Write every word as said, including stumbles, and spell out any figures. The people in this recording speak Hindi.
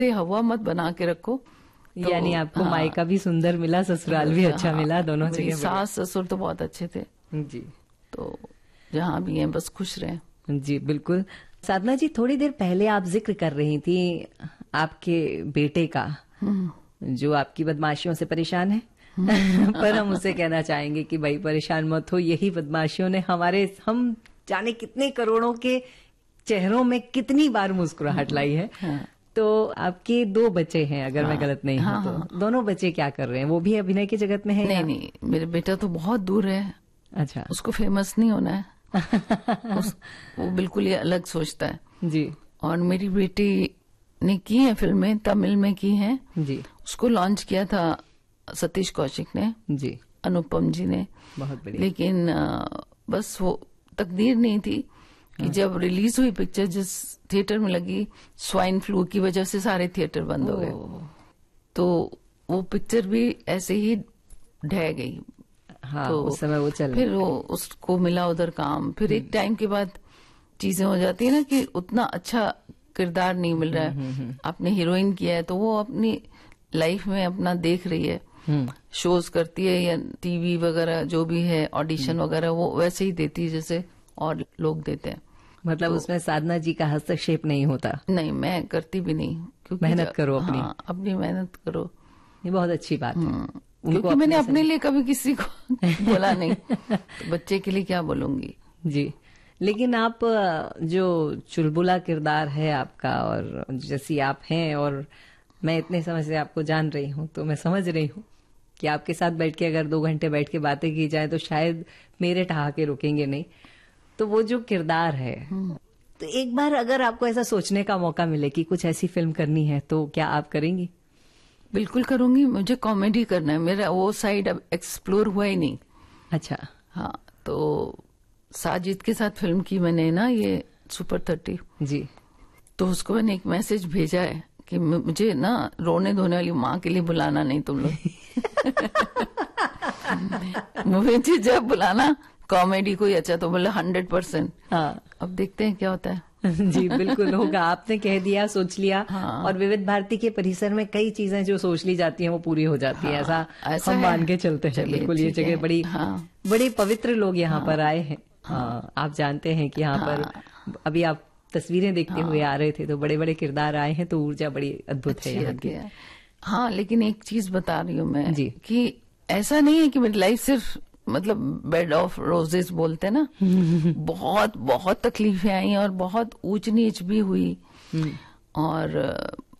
हवा मत बना के रखो। तो, यानी आपको हाँ, मायका भी सुंदर मिला, ससुराल भी अच्छा हाँ, मिला, दोनों जगह। सास ससुर तो बहुत अच्छे थे जी। तो जहाँ भी हैं बस खुश रहे। जी बिल्कुल। साधना जी, थोड़ी देर पहले आप जिक्र कर रही थी आपके बेटे का जो आपकी बदमाशियों से परेशान है। पर हम उसे कहना चाहेंगे कि भाई परेशान मत हो, यही बदमाशियों ने हमारे हम जाने कितने करोड़ों के चेहरों में कितनी बार मुस्कुराहट लाई है। हाँ। तो आपके दो बच्चे हैं अगर हाँ, मैं गलत नहीं हाँ, हूँ तो हाँ। दोनों बच्चे क्या कर रहे हैं? वो भी अभिनय की जगत में है? नहीं नहीं, मेरे बेटा तो बहुत दूर है। अच्छा। उसको फेमस नहीं होना है। उस, वो बिल्कुल ही अलग सोचता है जी। और मेरी बेटी ने की है फिल्में, तमिल में की हैं जी। उसको लॉन्च किया था सतीश कौशिक ने जी, अनुपम जी ने, बहुत बढ़िया। लेकिन बस वो तकदीर नहीं थी कि जब रिलीज हुई पिक्चर, जिस थिएटर में लगी, स्वाइन फ्लू की वजह से सारे थिएटर बंद हो गए, तो वो पिक्चर भी ऐसे ही ढह गई। हाँ, तो उस समय वो चल फिर वो उसको मिला उधर काम, फिर एक टाइम के बाद चीजें हो जाती है ना कि उतना अच्छा किरदार नहीं मिल रहा है। आपने हीरोइन किया है तो वो अपनी लाइफ में अपना देख रही है, शोज करती है या टीवी वगैरह जो भी है, ऑडिशन वगैरह वो वैसे ही देती है जैसे और लोग देते हैं। मतलब तो, उसमें साधना जी का हस्तक्षेप नहीं होता? नहीं, मैं करती भी नहीं, क्योंकि मेहनत करो अपनी। हाँ, अपनी मेहनत करो, ये बहुत अच्छी बात है। क्योंकि मैंने अपने लिए कभी किसी को बोला नहीं, तो बच्चे के लिए क्या बोलूंगी। जी। लेकिन आप जो चुलबुला किरदार है आपका और जैसी आप हैं, और मैं इतने समय से आपको जान रही हूँ तो मैं समझ रही हूँ कि आपके साथ बैठ के अगर दो घंटे बैठ के बातें की जाए तो शायद मेरे ठहाके रुकेंगे नहीं। तो वो जो किरदार है, तो एक बार अगर आपको ऐसा सोचने का मौका मिले कि कुछ ऐसी फिल्म करनी है तो क्या आप करेंगी? बिल्कुल करूंगी। मुझे कॉमेडी करना है, मेरा वो साइड अब एक्सप्लोर हुआ ही नहीं। अच्छा। हाँ, तो साजिद के साथ फिल्म की मैंने ना, ये सुपर थर्टी जी, तो उसको मैंने एक मैसेज भेजा है कि मुझे ना रोने धोने वाली माँ के लिए बुलाना नहीं तुम लोग। मुझे जब बुलाना कॉमेडी कोई अच्छा तो बोला हंड्रेड परसेंट। हाँ, अब देखते हैं क्या होता है। जी बिल्कुल होगा। आपने कह दिया, सोच लिया। हाँ। और विविध भारती के परिसर में कई चीजें जो सोच ली जाती हैं वो पूरी हो जाती हाँ, है, ऐसा, ऐसा हम मान के चलते हैं। बिल्कुल, ये जगह बड़ी हाँ, बड़ी पवित्र लोग यहाँ हाँ, पर आए हैं। हाँ, आप जानते हैं कि यहाँ हाँ, पर अभी आप तस्वीरें देखते हाँ, हुए आ रहे थे तो बड़े बड़े किरदार आए हैं, तो ऊर्जा बड़ी अद्भुत है यहाँ की। हाँ, लेकिन एक चीज बता रही हूँ मैं जी, कि ऐसा नहीं है कि मेरी लाइफ सिर्फ मतलब बेड ऑफ रोजेस बोलते ना, बहुत बहुत तकलीफें आई और बहुत ऊंच नीच भी हुई और